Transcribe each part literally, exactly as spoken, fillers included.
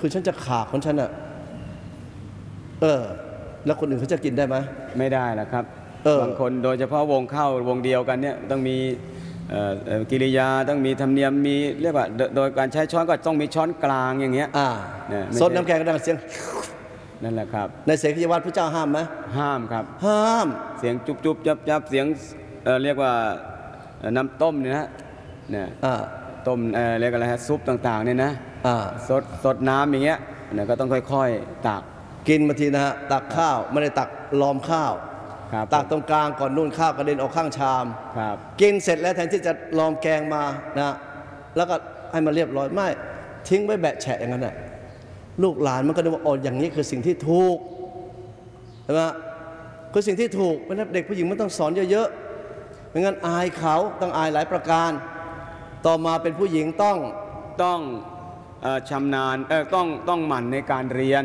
คือฉันจะขาของฉันอะเออแล้วคนอื่นเขาจะกินได้ไหมไม่ได้ละครับบางคนโดยเฉพาะวงเข้าวงเดียวกันเนี่ยต้องมีกิริยาต้องมีธรรมเนียมมีเรียกว่าโดยการใช้ช้อนก็ต้องมีช้อนกลางอย่างเงี้ยซดน้ำแกงก็ดังเสียงนั่นแหละครับในเสกยวัตรพระเจ้าห้ามไหมห้ามครับห้ามเสียงจุบจุบจับจับเสียงเรียกว่าน้ำต้มเนี่ยนะเนี่ยต้มเรียกอะไรฮะซุปต่างๆเนี่ยนะสดสดน้ำอย่างเงี้ยเนี่ยก็ต้องค่อยๆตักกินมาทีนะฮะตักข้าวไม่ได้ตักล้อมข้าวตักตรงกลางก่อนนู่นข้าวกระเด็นออกข้างชามกินเสร็จแล้วแทนที่จะล้อมแกงมานะแล้วก็ให้มันเรียบร้อยไม่ทิ้งไว้แบะแฉะอย่างนั้นแหละลูกหลานมันก็นึกว่าอ๋ออย่างนี้คือสิ่งที่ถูกใช่ไหมคือสิ่งที่ถูกเพราะฉะนั้นเด็กผู้หญิงมันต้องสอนเยอะๆไม่งั้นอายเขาต้องอายหลายประการต่อมาเป็นผู้หญิงต้องต้องชำนาญเออต้องต้องหมั่นในการเรียน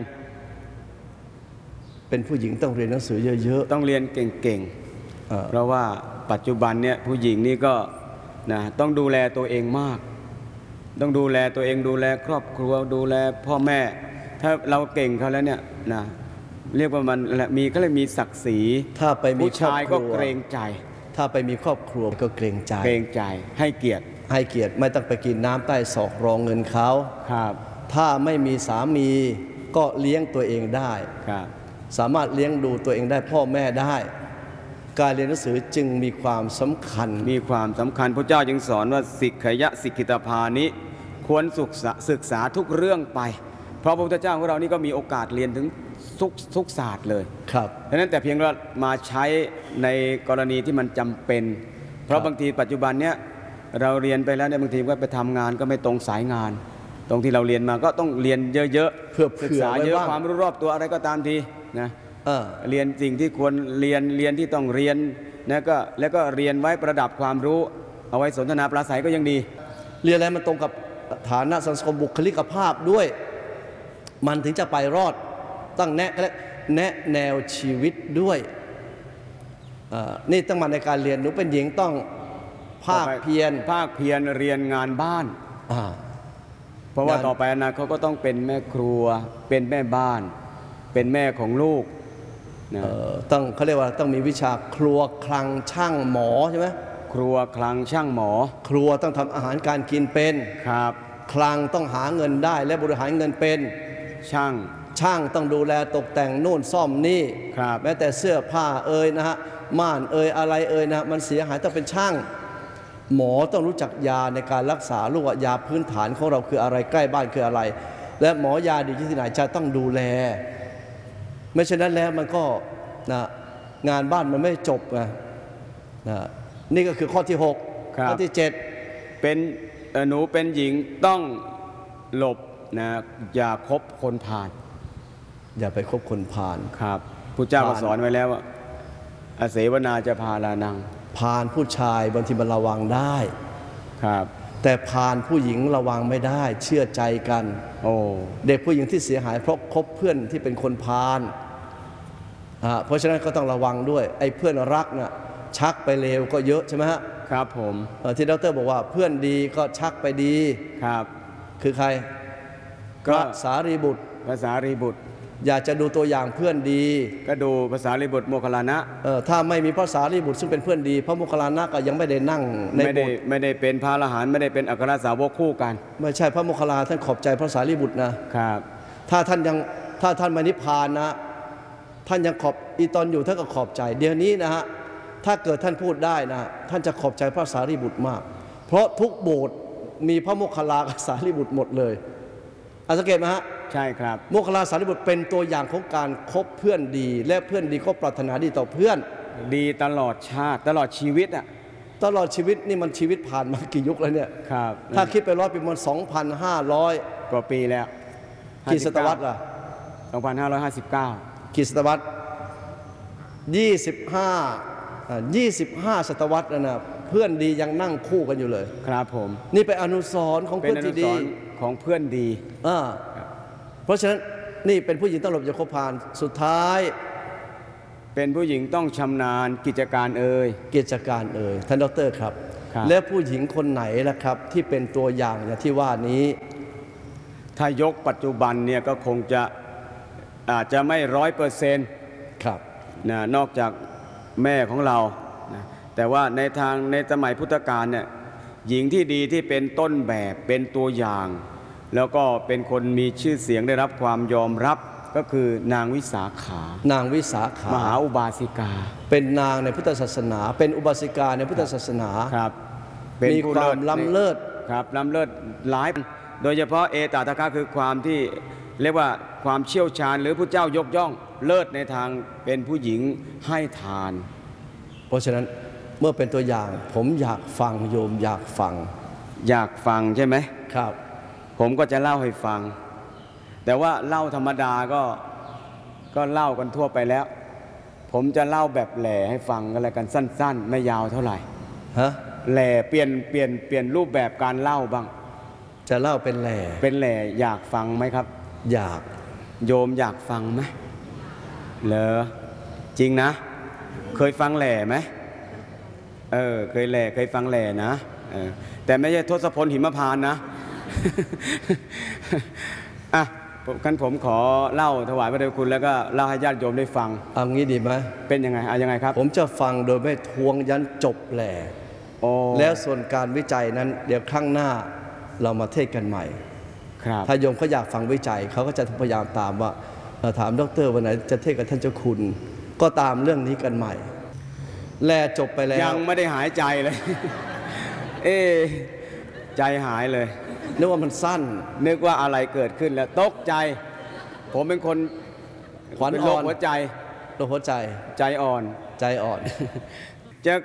เป็นผู้หญิงต้องเรียนหนังสือเยอะๆต้องเรียนเก่งๆเพราะว่าปัจจุบันเนี่ยผู้หญิงนี่ก็นะต้องดูแลตัวเองมากต้องดูแลตัวเองดูแลครอบครัวดูแลพ่อแม่ถ้าเราเก่งเขาแล้วเนี่ยนะเรียกว่ามันมีก็เลยมีศักดิ์ศรีถ้าไปมีผู้ชายก็เกรงใจถ้าไปมีครอบครัวก็เกรงใจเกรงใจให้เกียรติให้เกียรติไม่ต้องไปกินน้ำใต้ศอกรองเงินเขาครับถ้าไม่มีสามีก็เลี้ยงตัวเองได้ครับสามารถเลี้ยงดูตัวเองได้พ่อแม่ได้การเรียนหนังสือจึงมีความสำคัญมีความสำคัญพระเจ้าจึงสอนว่าสิกขยะสิกขิตภานิควรศึกษาศึกษาทุกเรื่องไปเพราะพระพุทธเจ้าของเรานี่ก็มีโอกาสเรียนถึงทุกทุกศาสตร์เลยครับดังนั้นแต่เพียงเรามาใช้ในกรณีที่มันจำเป็นเพราะบางทีปัจจุบันเนี้ยเราเรียนไปแล้วเนี่ยบางทีก็ไปทำงานก็ไม่ตรงสายงานตรงที่เราเรียนมาก็ต้องเรียนเยอะๆเพื่อศึกษาเยอะความรู้รอบตัวอะไรก็ตามทีนะเรียนสิ่งที่ควรเรียนเรียนที่ต้องเรียนนะก็แล้วก็เรียนไว้ประดับความรู้เอาไว้สนทนาปราศัยก็ยังดีเรียนอะไรมันตรงกับฐานะสังคมบุคลิกภาพด้วยมันถึงจะไปรอดตั้งแนะแนะแนวชีวิตด้วยนี่ต้องมาในการเรียนหนูเป็นหญิงต้องภาคเพียรภาคเพียรเรียนงานบ้านเพราะว่าต่อไปอนาคตเขาก็ต้องเป็นแม่ครัวเป็นแม่บ้านเป็นแม่ของลูกต้องเขาเรียกว่าต้องมีวิชาครัวคลังช่างหมอใช่ไหมครัวคลังช่างหมอครัวต้องทำอาหารการกินเป็นครับคลังต้องหาเงินได้และบริหารเงินเป็นช่างช่างต้องดูแลตกแต่งนู่นซ่อมนี่ครับแม้แต่เสื้อผ้าเอ่ยนะฮะม่านเอ่ยอะไรเอ่ยนะมันเสียหายต้องเป็นช่างหมอต้องรู้จักยาในการรักษาลูกยาพื้นฐานของเราคืออะไรใกล้บ้านคืออะไรและหมอยาดีที่ไหนจะต้องดูแลไม่เช่นนั้นแล้วมันก็นะงานบ้านมันไม่จบไงนะนี่ก็คือข้อที่หกข้อที่เจ็ดเป็นหนูเป็นหญิงต้องหลบนะอย่าคบคนพาลอย่าไปคบคนพาลครับพระเจ้าก็สอนไว้แล้วว่าอาเสวนาจะพาลานังพาลผู้ชายบางทีมันระวังได้ครับแต่พาลผู้หญิงระวังไม่ได้เชื่อใจกันโอ้เด็กผู้หญิงที่เสียหายเพราะคบเพื่อนที่เป็นคนพาลเพราะฉะนั้นก็ต้องระวังด้วยไอ้เพื่อนรักน่ะชักไปเลวก็เยอะใช่ไหมฮะครับผมที่ดร.บอกว่าเพื่อนดีก็ชักไปดีครับคือใครพระสารีบุตรพระสารีบุตรอยากจะดูตัวอย่างเพื่อนดีก็ดูพระสารีบุตรโมคคัลลานะเออถ้าไม่มีพระสารีบุตรซึ่งเป็นเพื่อนดีพระโมคคัลลานะก็ยังไม่ได้นั่งในไม่ได้ไม่ได้เป็นพระอรหันต์ไม่ได้เป็นอัครสาวกคู่กันไม่ใช่พระโมคคัลลาท่านขอบใจพระสารีบุตรนะครับถ้าท่านยังถ้าท่านมานิพพานนะท่านยังขอบอีตอนอยู่ท่านก็ขอบใจเดี๋ยวนี้นะฮะถ้าเกิดท่านพูดได้นะท่านจะขอบใจพระสารีบุตรมากเพราะทุกโบสถ์มีพระโมคคัลลากับสารีบุตรหมดเลยสังเกตไหมฮะใช่ครับโมคคัลลาสารีบุตรเป็นตัวอย่างของการคบเพื่อนดีและเพื่อนดีก็ปรารถนาดีต่อเพื่อนดีตลอดชาติตลอดชีวิตอ่ะตลอดชีวิตนี่มันชีวิตผ่านมากี่ยุคแล้วเนี่ยครับถ้าคิดไปร้อยปีมันสองพันห้าร้อยกว่าปีแล้วกี่ศตวรรษล่ะสองพันห้าร้อยห้าสิบเก้ากี่ศตวรรษยี่สิบห้ายี่สิบห้าศตวรรษแล้วนะเพื่อนดียังนั่งคู่กันอยู่เลยครับผมนี่เป็นอนุสรณ์ของเพื่อนที่ดีของเพื่อนดีอ่าเพราะฉะนั้นนี่เป็นผู้หญิงต้องหลบอย่าคบพาลสุดท้ายเป็นผู้หญิงต้องชำนาญกิจการเอ่ยกิจการเอ่ยท่านดร.ครับและผู้หญิงคนไหนล่ะครับที่เป็นตัวอย่างอย่างที่ว่านี้ถ้ายกปัจจุบันเนี่ยก็คงจะอาจจะไม่ร้อยเปอร์เซ็นต์ครับนะนอกจากแม่ของเรานะแต่ว่าในทางในสมัยพุทธกาลเนี่ยหญิงที่ดีที่เป็นต้นแบบเป็นตัวอย่าง แล้วก็เป็นคนมีชื่อเสียงได้รับความยอมรับก็คือนางวิสาขานางวิสาขามหาอุบาสิกาเป็นนางในพุทธศาสนา เป็นอุบาสิกาในพุทธศาสนาครับมีความล้ำเลิศครับล้ำเลิศหลายโดยเฉพาะเอตตะคะคือความที่เรียกว่าความเชี่ยวชาญหรือพระเจ้ายกย่องเลิศในทางเป็นผู้หญิงให้ทานเพราะฉะนั้นเมื่อเป็นตัวอย่างผมอยากฟังโยมอยากฟังอยากฟังใช่ไหมครับผมก็จะเล่าให้ฟัง แต่ว่าเล่าธรรมดาก็ก็เล่ากันทั่วไปแล้ว ผมจะเล่าแบบแหล่ให้ฟังกันอะไรกันสั้นๆไม่ยาวเท่าไหร่ฮะแหล่เปลี่ยนเปลี่ยนเปลี่ยนรูปแบบการเล่าบ้างจะเล่าเป็นแหล่เป็นแหล่อยากฟังไหมครับอยากโยมอยากฟังไหมเหรอจริงนะ เคยฟังแหล่ไหมเออเคยแหล่เคยฟังแหล่นะเออแต่ไม่ใช่ทศพลหิมพานต์นะ อ่ะกันผมขอเล่าถวายพระเดชคุณแล้วก็เล่าให้ญาติโยมได้ฟังเอางี้ดีไหมเป็นยังไงอ่ะยังไงครับผมจะฟังโดยไม่ทวงยันจบแหล่โอ้แล้วส่วนการวิจัยนั้นเดี๋ยวข้างหน้าเรามาเทศกันใหม่ครับถ้าโยมเขาอยากฟังวิจัยเขาก็จะพยายามตามว่าเอ่อถามดอกเตอรวันไหนจะเทศกับท่านเจ้าคุณ ก็ตามเรื่องนี้กันใหม่ แลจบไปแล้วยังไม่ได้หายใจเลย เอ๊ะใจหายเลยนึกว่ามันสั้นนึกว่าอะไรเกิดขึ้นแล้วตกใจ ผมเป็นคนขวัญเป็นอ่โรอคน หัวใจโรคหัวใจใจอ่อนใจอ่อน